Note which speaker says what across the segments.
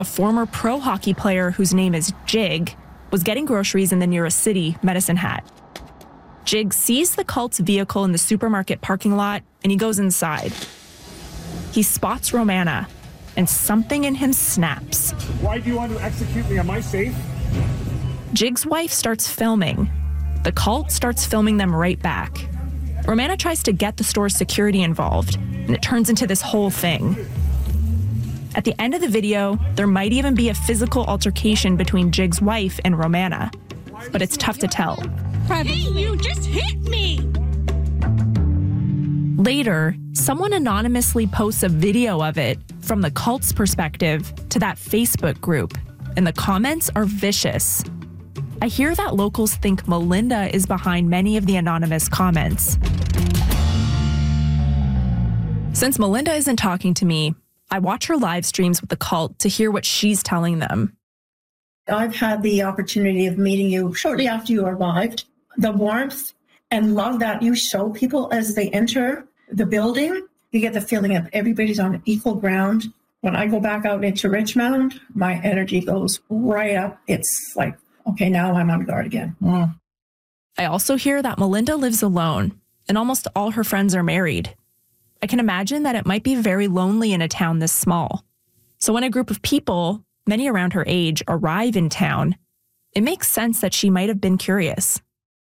Speaker 1: A former pro hockey player whose name is Jig was getting groceries in the nearest city, Medicine Hat. Jig sees the cult's vehicle in the supermarket parking lot, and he goes inside. He spots Romana, and something in him snaps.
Speaker 2: Why do you want to execute me? Am I safe?
Speaker 1: Jig's wife starts filming. The cult starts filming them right back. Romana tries to get the store's security involved, and it turns into this whole thing. At the end of the video, there might even be a physical altercation between Jig's wife and Romana, but it's tough to tell.
Speaker 3: Hey, you just hit me!
Speaker 1: Later, someone anonymously posts a video of it from the cult's perspective to that Facebook group, and the comments are vicious. I hear that locals think Melinda is behind many of the anonymous comments. Since Melinda isn't talking to me, I watch her live streams with the cult to hear what she's telling them.
Speaker 4: I've had the opportunity of meeting you shortly after you arrived. The warmth and love that you show people as they enter the building, you get the feeling of everybody's on equal ground. When I go back out into Richmond, my energy goes right up. It's like, okay, now I'm on guard again.
Speaker 1: I also hear that Melinda lives alone, and almost all her friends are married. I can imagine that it might be very lonely in a town this small. So when a group of people, many around her age, arrive in town, it makes sense that she might have been curious.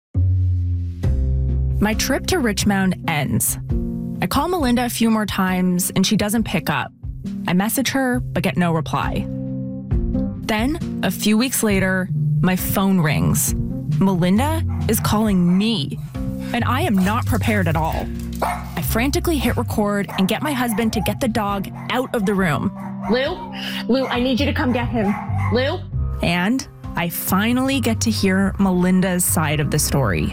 Speaker 1: My trip to Richmond ends. I call Melinda a few more times and she doesn't pick up. I message her but get no reply. Then, a few weeks later, my phone rings. Melinda is calling me, and I am not prepared at all. I frantically hit record and get my husband to get the dog out of the room.
Speaker 3: Lou, I need you to come get him. Lou?
Speaker 1: And I finally get to hear Melinda's side of the story.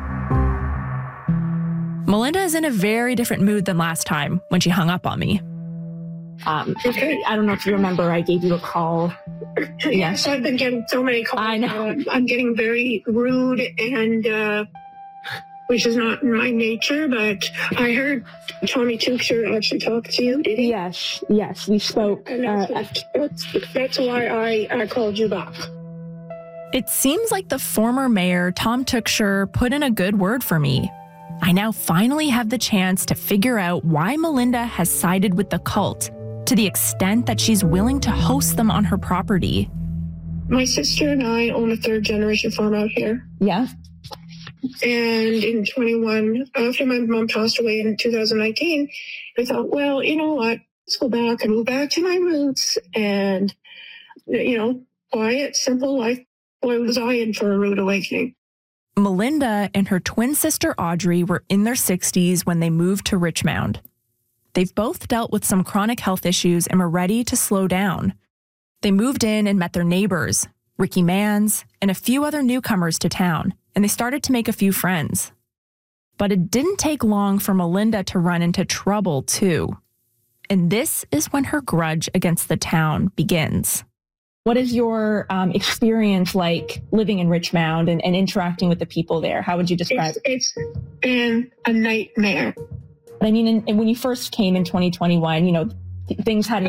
Speaker 1: Melinda is in a very different mood than last time when she hung up on me.
Speaker 3: I don't know if you remember, I gave you a call.
Speaker 5: Yes, I've been getting so many calls.
Speaker 3: I know.
Speaker 5: I'm getting very rude and which is not my nature, but I heard Tommy Tuchscher actually talk to you, did he?
Speaker 3: Yes, we spoke.
Speaker 5: And that's why I called you back.
Speaker 1: It seems like the former mayor, Tom Tuchscher, put in a good word for me. I now finally have the chance to figure out why Melinda has sided with the cult to the extent that she's willing to host them on her property.
Speaker 5: My sister and I own a third-generation farm out here.
Speaker 3: Yeah.
Speaker 5: And in 21, after my mom passed away in 2019, I thought, well, you know what? Let's go back and move back to my roots and, quiet, simple life. Boy, was I in for a rude awakening.
Speaker 1: Melinda and her twin sister Audrey were in their 60s when they moved to Richmond. They've both dealt with some chronic health issues and were ready to slow down. They moved in and met their neighbors, Ricky Manns, and a few other newcomers to town, and they started to make a few friends. But it didn't take long for Melinda to run into trouble, too. And this is when her grudge against the town begins.
Speaker 3: What is your experience like living in Richmond and interacting with the people there? How would you describe it?
Speaker 5: It's been a nightmare.
Speaker 3: I mean, and when you first came in 2021, things hadn't...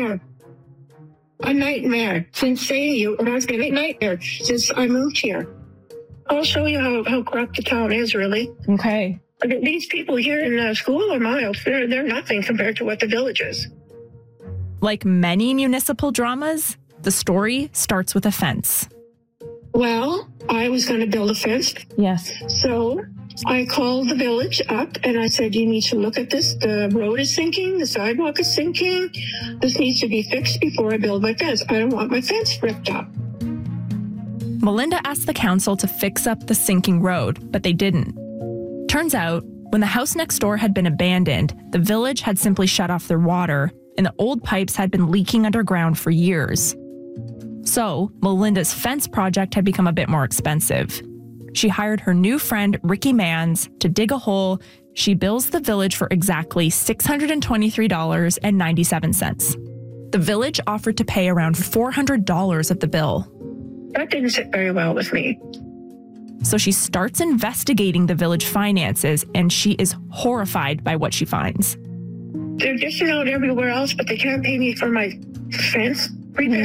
Speaker 5: A nightmare. Since saying you, it has been a nightmare since I moved here. I'll show you how corrupt the town is, really.
Speaker 3: Okay.
Speaker 5: These people here in school are mild. They're nothing compared to what the village is.
Speaker 1: Like many municipal dramas, the story starts with a fence.
Speaker 5: Well, I was going to build a fence.
Speaker 3: Yes.
Speaker 5: So I called the village up and I said, you need to look at this. The road is sinking. The sidewalk is sinking. This needs to be fixed before I build my fence. I don't want my fence ripped up.
Speaker 1: Melinda asked the council to fix up the sinking road, but they didn't. Turns out, when the house next door had been abandoned, the village had simply shut off their water, and the old pipes had been leaking underground for years. So, Melinda's fence project had become a bit more expensive. She hired her new friend, Ricky Manns, to dig a hole. She bills the village for exactly $623.97. The village offered to pay around $400 of the bill.
Speaker 5: That didn't sit very well with me.
Speaker 1: So she starts investigating the village finances, and she is horrified by what she finds.
Speaker 5: They're dishing out everywhere else, but they can't pay me for my fence repair.